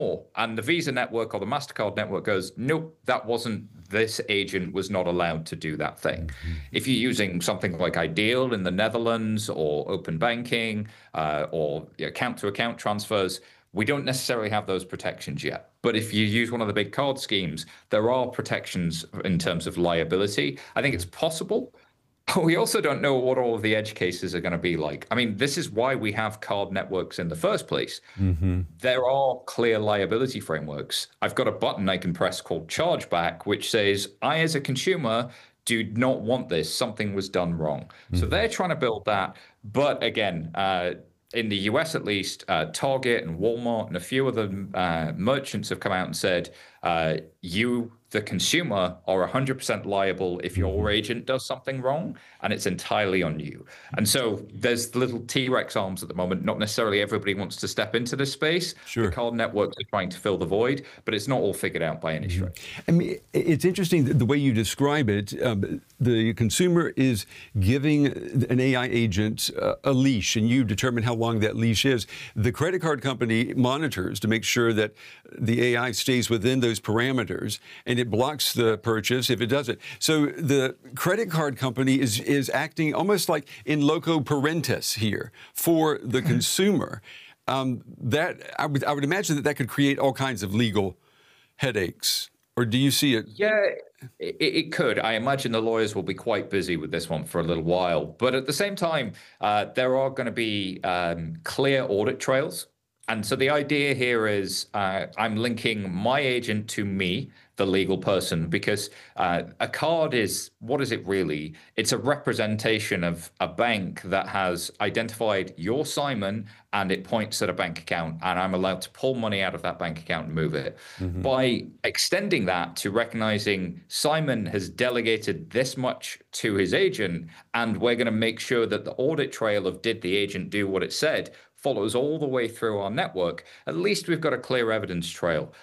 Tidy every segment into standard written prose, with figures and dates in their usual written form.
And the Visa network or the MasterCard network goes, nope, this agent was not allowed to do that thing. If you're using something like Ideal in the Netherlands or open banking or account-to-account transfers, we don't necessarily have those protections yet. But if you use one of the big card schemes, there are protections in terms of liability. I think it's possible. We also don't know what all of the edge cases are going to be like. I mean, this is why we have card networks in the first place. There are clear liability frameworks. I've got a button I can press called chargeback, which says, I, as a consumer, do not want this. Something was done wrong. So they're trying to build that. But again, in the US at least, Target and Walmart and a few other merchants have come out and said, you, the consumer, are 100% liable if your agent does something wrong, and it's entirely on you. And so there's little T-Rex arms at the moment. Not necessarily everybody wants to step into this space. Sure. The card networks are trying to fill the void, but it's not all figured out by any stretch. I mean, it's interesting the way you describe it. The consumer is giving an AI agent a leash, and you determine how long that leash is. The credit card company monitors to make sure that the AI stays within those parameters, and it blocks the purchase if it doesn't. So the credit card company is acting almost like in loco parentis here for the consumer. That I would imagine that could create all kinds of legal headaches. Or do you see it? Yeah, it could. I imagine the lawyers will be quite busy with this one for a little while. But at the same time, there are going to be clear audit trails. And so the idea here is I'm linking my agent to me, the legal person, because a card is, what is it really? It's a representation of a bank that has identified your Simon, and it points at a bank account, and I'm allowed to pull money out of that bank account and move it. By extending that to recognizing Simon has delegated this much to his agent, and we're going to make sure that the audit trail of did the agent do what it said follows all the way through our network, at least we've got a clear evidence trail.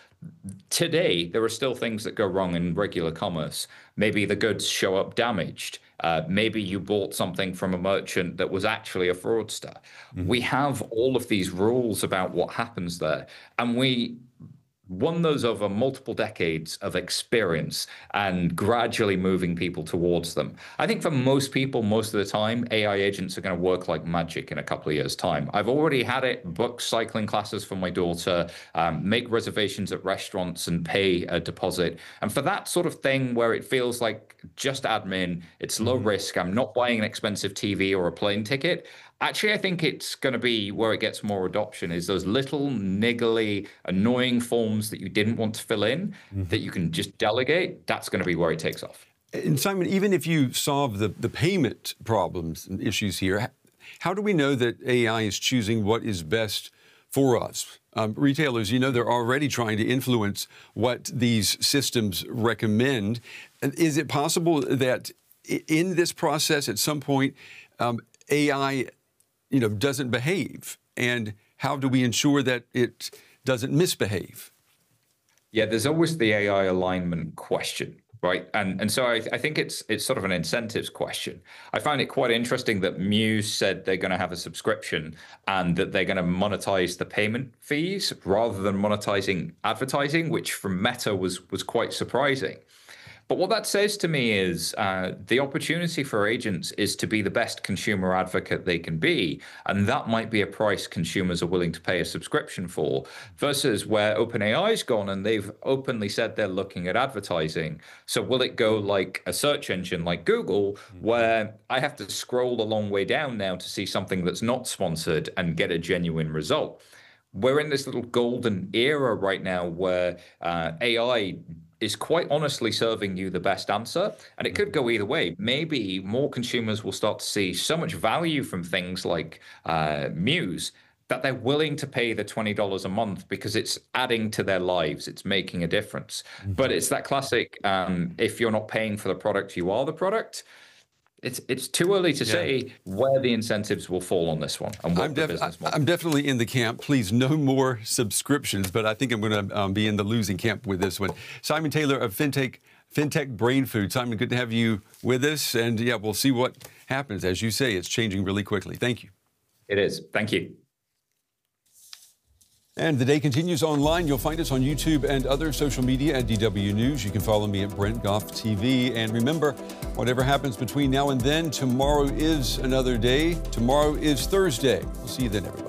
Today, there are still things that go wrong in regular commerce. Maybe the goods show up damaged. Maybe you bought something from a merchant that was actually a fraudster. We have all of these rules about what happens there, and we won those over multiple decades of experience and gradually moving people towards them. I think for most people, most of the time, AI agents are going to work like magic in a couple of years' time. I've already had it book cycling classes for my daughter, make reservations at restaurants and pay a deposit. And for that sort of thing where it feels like just admin, it's low risk, I'm not buying an expensive TV or a plane ticket. Actually, I think it's going to be where it gets more adoption is those little niggly, annoying forms that you didn't want to fill in that you can just delegate. That's going to be where it takes off. And Simon, even if you solve the payment problems and issues here, how do we know that AI is choosing what is best for us? Retailers, they're already trying to influence what these systems recommend. Is it possible that in this process, at some point, AI doesn't behave? And how do we ensure that it doesn't misbehave? Yeah, there's always the AI alignment question, right? And so I think it's sort of an incentives question. I find it quite interesting that Muse said they're going to have a subscription and that they're going to monetize the payment fees rather than monetizing advertising, which from Meta was quite surprising. But what that says to me is the opportunity for agents is to be the best consumer advocate they can be. And that might be a price consumers are willing to pay a subscription for, versus where OpenAI's gone and they've openly said they're looking at advertising. So will it go like a search engine like Google, where I have to scroll a long way down now to see something that's not sponsored and get a genuine result? We're in this little golden era right now where AI is quite honestly serving you the best answer. And it could go either way. Maybe more consumers will start to see so much value from things like Muse that they're willing to pay the $20 a month because it's adding to their lives. It's making a difference. But it's that classic, if you're not paying for the product, you are the product. It's too early to say where the incentives will fall on this one and what the business model. I'm definitely in the camp. Please, no more subscriptions, but I think I'm going to be in the losing camp with this one. Simon Taylor of FinTech Brain Food. Simon, good to have you with us. And yeah, we'll see what happens. As you say, it's changing really quickly. Thank you. It is. Thank you. And the day continues online. You'll find us on YouTube and other social media at DW News. You can follow me at Brent Goff TV. And remember, whatever happens between now and then, tomorrow is another day. Tomorrow is Thursday. We'll see you then, everybody.